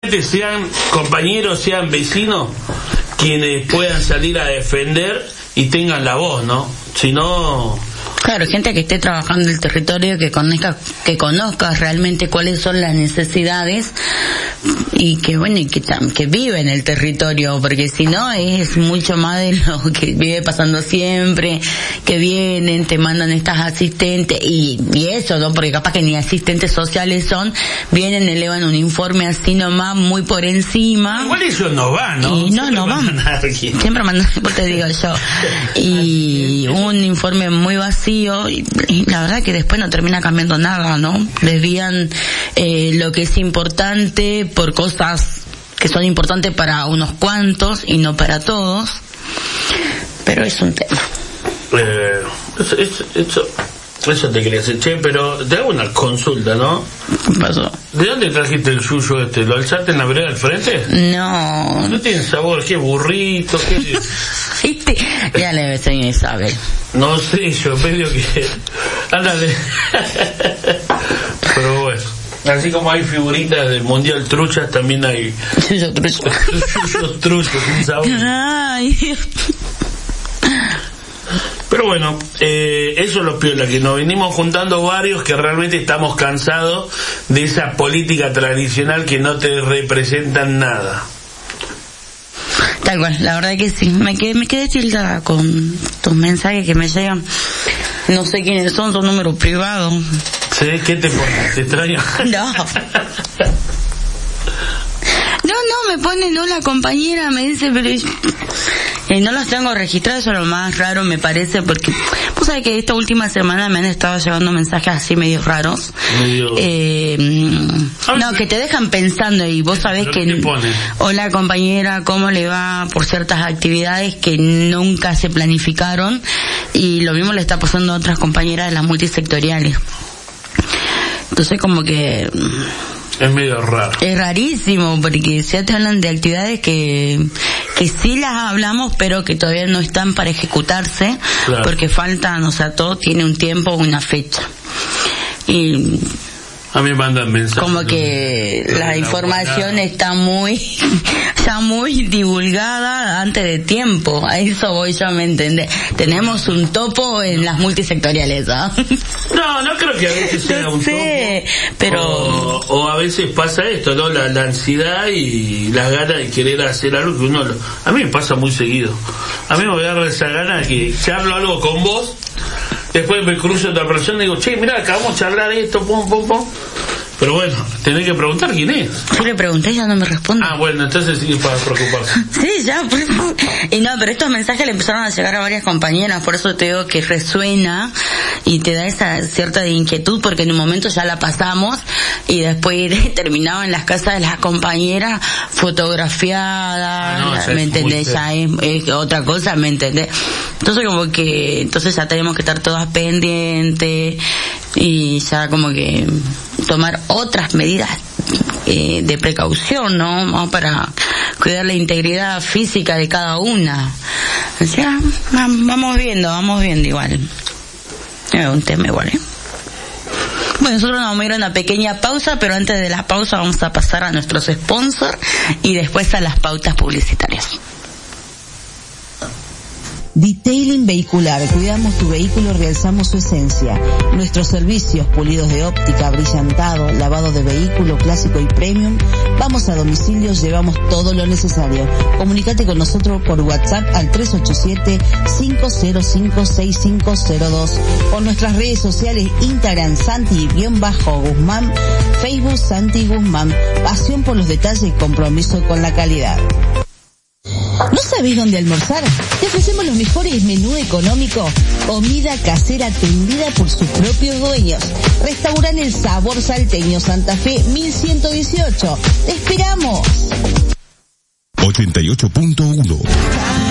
sean compañeros, sean vecinos, quienes puedan salir a defender y tengan la voz, ¿no? Si no... Claro, gente que esté trabajando el territorio, que conozca realmente cuáles son las necesidades y que bueno, y que vive en el territorio, porque si no es mucho más de lo que vive pasando siempre, que vienen, te mandan estas asistentes y eso, ¿no? Porque capaz que ni asistentes sociales son, vienen, elevan un informe así nomás, muy por encima. Igual eso no va, ¿no? Y no van. Siempre mandan, te digo yo. Y un informe muy vacío. Y la verdad que después no termina cambiando nada, ¿no? Desvían lo que es importante por cosas que son importantes para unos cuantos y no para todos, pero es un tema. Eso te quería decir, che, pero te hago una consulta, ¿no? ¿Qué pasó? ¿De dónde trajiste el suyo este? ¿Lo alzaste en la vereda del frente? No. ¿No tiene sabor? ¿Qué burrito? ¿Qué...? ¿Viste? Ya le ves a Isabel. No sé, yo medio que... Ándale. Pero bueno, así como hay figuritas del Mundial Truchas, también hay... Suyo trucho. Suyo trucho, sin sabor. Ay, Dios. Pero bueno, eso es lo piola, que nos venimos juntando varios que realmente estamos cansados de esa política tradicional que no te representan nada. Tal cual, la verdad que sí. Me quedé tildada con tus mensajes que me llegan. No sé quiénes son números privados. ¿Sí? ¿Qué te pones? ¿Te extraño? No, me pone, no, la compañera me dice, pero no los tengo registrados, eso es lo más raro me parece, porque vos sabés que esta última semana me han estado llegando mensajes así medio raros. No, que te dejan pensando y vos sabés que hola compañera, ¿cómo le va? Por ciertas actividades que nunca se planificaron, y lo mismo le está pasando a otras compañeras de las multisectoriales. Entonces como que... Es medio raro. Es rarísimo, porque ya te hablan de actividades que sí las hablamos, pero que todavía no están para ejecutarse, claro, porque faltan, o sea, todo tiene un tiempo, una fecha. Y... A mí me mandan mensajes. Como que la información está ya muy divulgada antes de tiempo. A eso voy yo, ¿me entendés? Tenemos un topo en las multisectoriales, ¿ah? No creo que a veces sea un topo. Pero... O a veces pasa esto, ¿no? La ansiedad y las ganas de querer hacer algo que uno... A mí me pasa muy seguido. A mí me voy a dar esa gana de que charlo algo con vos, después me cruzo a otra persona y digo, che, mirá, acabamos de charlar esto, pum. Pero bueno, tenés que preguntar quién es. Yo le pregunté y ya no me responde. Ah, bueno, entonces sí, para preocuparse. Sí, ya. Y no, pero estos mensajes le empezaron a llegar a varias compañeras, por eso te digo que resuena y te da esa cierta inquietud, porque en un momento ya la pasamos y después terminaba en las casas de las compañeras fotografiadas, ¿me entendés? Ya es otra cosa, ¿me entendés? Entonces como que, entonces ya tenemos que estar todas pendientes y ya como que tomar otras medidas de precaución, ¿no? Para cuidar la integridad física de cada una. O sea, vamos viendo igual. Es un tema igual, ¿eh? Bueno, nosotros nos vamos a ir a una pequeña pausa, pero antes de la pausa vamos a pasar a nuestros sponsors y después a las pautas publicitarias. Detailing Vehicular. Cuidamos tu vehículo, realzamos su esencia. Nuestros servicios: pulidos de óptica, brillantado, lavado de vehículo clásico y premium. Vamos a domicilio, llevamos todo lo necesario. Comunícate con nosotros por WhatsApp al 387-505-6502. Por nuestras redes sociales: Instagram Santi_Guzmán, Facebook Santi Guzmán. Pasión por los detalles y compromiso con la calidad. ¿No sabés dónde almorzar? Te ofrecemos los mejores menús económicos, comida casera atendida por sus propios dueños. Restaurante El Sabor Salteño, Santa Fe 1118. ¡Te esperamos! 88.1